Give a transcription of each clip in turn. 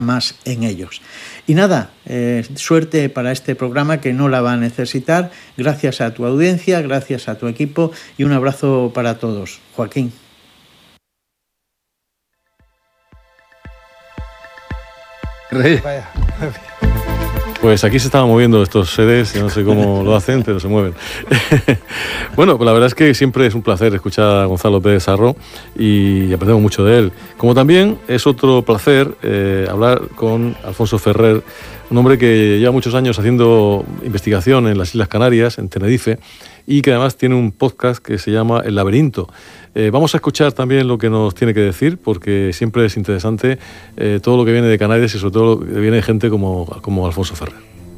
más en ellos. Y nada, suerte para este programa que no la va a necesitar. Gracias a tu audiencia, gracias a tu equipo y un abrazo para todos. Joaquín. Pues aquí se estaban moviendo estos sedes, yo no sé cómo lo hacen, pero se mueven. Bueno, pues la verdad es que siempre es un placer escuchar a Gonzalo Pérez Sarró y aprendemos mucho de él. Como también es otro placer hablar con Alfonso Ferrer, un hombre que lleva muchos años haciendo investigación en las Islas Canarias, en Tenerife, y que además tiene un podcast que se llama El Laberinto. Vamos a escuchar también lo que nos tiene que decir, porque siempre es interesante todo lo que viene de Canarias y sobre todo lo que viene de gente como Alfonso Ferrer.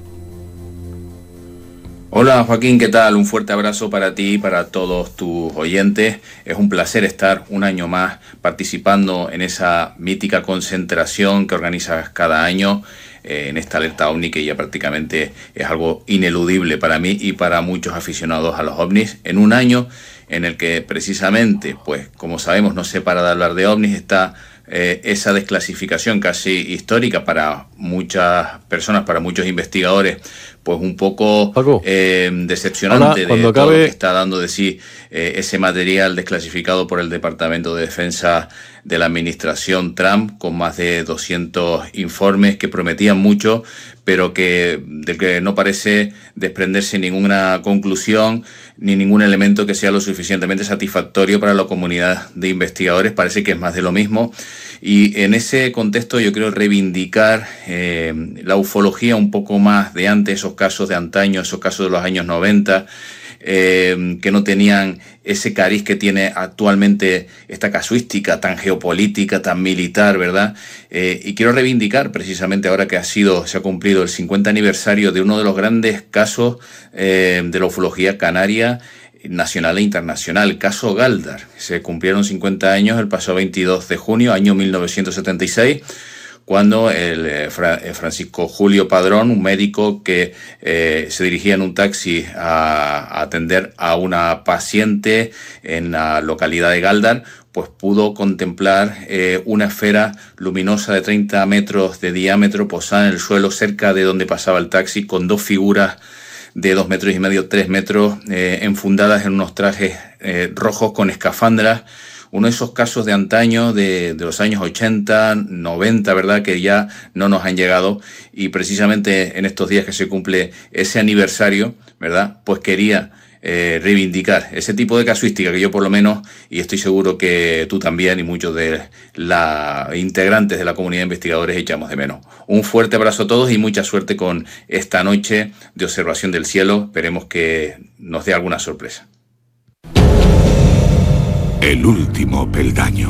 Hola Joaquín, ¿qué tal? Un fuerte abrazo para ti y para todos tus oyentes. Es un placer estar un año más participando en esa mítica concentración que organizas cada año en esta alerta ovni, que ya prácticamente es algo ineludible para mí y para muchos aficionados a los ovnis, en un año en el que precisamente, pues como sabemos, no se para de hablar de ovnis, está esa desclasificación casi histórica para muchas personas, para muchos investigadores, pues un poco decepcionante de todo lo que está dando de sí ese material desclasificado por el Departamento de Defensa de la administración Trump, con más de 200 informes que prometían mucho, pero del que no parece desprenderse ninguna conclusión ni ningún elemento que sea lo suficientemente satisfactorio para la comunidad de investigadores. Parece que es más de lo mismo. Y en ese contexto yo quiero reivindicar la ufología un poco más de antes, esos casos de antaño, esos casos de los años 90, que no tenían ese cariz que tiene actualmente esta casuística tan geopolítica, tan militar, ¿verdad? Y quiero reivindicar precisamente ahora que se ha cumplido el 50 aniversario de uno de los grandes casos de la ufología canaria, nacional e internacional, el caso Galdar. Se cumplieron 50 años el pasado 22 de junio, año 1976, cuando el Francisco Julio Padrón, un médico que se dirigía en un taxi a atender a una paciente en la localidad de Galdar, pues pudo contemplar una esfera luminosa de 30 metros de diámetro posada en el suelo cerca de donde pasaba el taxi, con dos figuras de 2,5 metros, 3 metros, enfundadas en unos trajes rojos con escafandras. Uno de esos casos de antaño, de los años 80, 90, ¿verdad?, que ya no nos han llegado, y precisamente en estos días que se cumple ese aniversario, ¿verdad?, pues quería reivindicar ese tipo de casuística que yo por lo menos, y estoy seguro que tú también y muchos de los integrantes de la comunidad de investigadores echamos de menos. Un fuerte abrazo a todos y mucha suerte con esta noche de observación del cielo. Esperemos que nos dé alguna sorpresa. El último peldaño.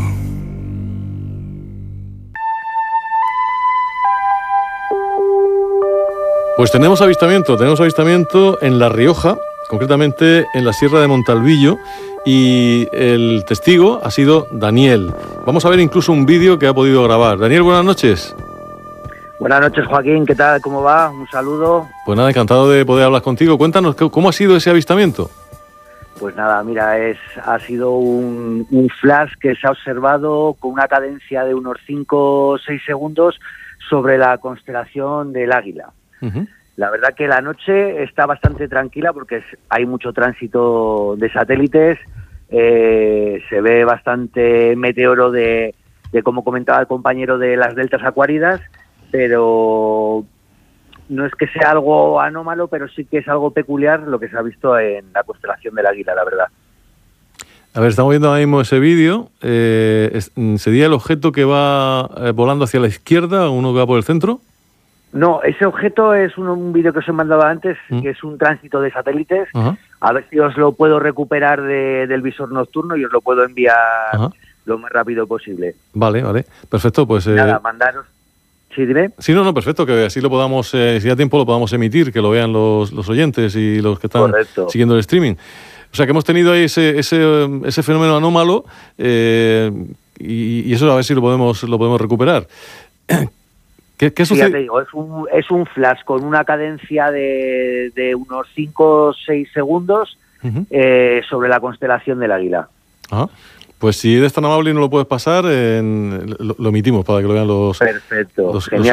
Pues tenemos avistamiento en La Rioja, concretamente en la Sierra de Montalvillo, y el testigo ha sido Daniel. Vamos a ver incluso un vídeo que ha podido grabar. Daniel, buenas noches. Buenas noches, Joaquín, ¿qué tal? ¿Cómo va? Un saludo. Pues nada, encantado de poder hablar contigo. Cuéntanos, ¿cómo ha sido ese avistamiento? Pues nada, mira, ha sido un flash que se ha observado con una cadencia de unos 5 o 6 segundos sobre la constelación del Águila. Uh-huh. La verdad que la noche está bastante tranquila porque hay mucho tránsito de satélites, se ve bastante meteoro de como comentaba el compañero, de las deltas acuáridas, pero no es que sea algo anómalo, pero sí que es algo peculiar lo que se ha visto en la constelación del Águila, la verdad. A ver, estamos viendo ahora mismo ese vídeo. ¿Sería el objeto que va volando hacia la izquierda, uno que va por el centro? No, ese objeto es un vídeo que os he mandado antes, que es un tránsito de satélites. Uh-huh. A ver si os lo puedo recuperar del visor nocturno y os lo puedo enviar lo más rápido posible. Vale, perfecto. Pues nada, mandaros. Sí, dime. Sí, no, perfecto, que así lo podamos, si da tiempo lo podamos emitir, que lo vean los oyentes y los que están siguiendo el streaming. O sea, que hemos tenido ahí ese fenómeno anómalo y eso a ver si lo podemos recuperar. ¿Qué sucede? Sí, ya te digo, es un flash con una cadencia de unos 5 o 6 segundos uh-huh. Sobre la constelación del Águila. Ajá. Pues si eres tan amable y no lo puedes pasar, lo emitimos para que lo vean los... Perfecto, los genial.